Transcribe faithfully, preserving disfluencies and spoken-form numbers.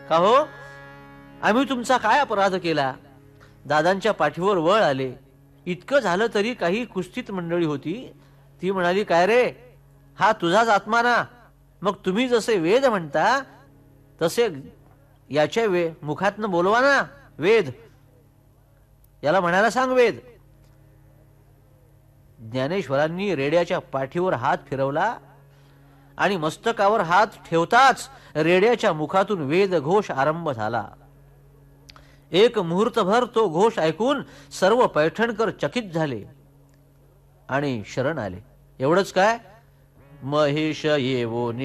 का हो, आम्ही तुमचा काय अपराध केला? दादांच्या पाठीवर वळ आले. इतकं झालं तरी काही कुस्तीत मंडळी होती. ती म्हणाली, काय रे, हा तुझाच आत्मा ना? मग तुम्ही जसे वेद म्हणता तसे याच्या वे मुखातनं बोलवा ना. वेद याला म्हणायला सांग वेद. ज्ञानेश्वरांनी रेड्याच्या पाठीवर हात फिरवला आणि मस्तकावर हात ठेवताच रेड्याच्या मुखातून वेद घोष आरंभ झाला. एक मुहूर्तभर तो घोष ऐकून सर्व पैठणकर चकित झाले आणि शरण आले. एवढंच काय, महेश येवो